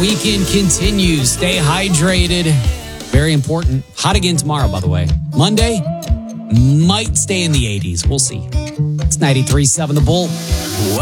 weekend continues. Stay hydrated. Very important. Hot again tomorrow, by the way. Monday might stay in the 80s. We'll see. It's 93.7 The Bull.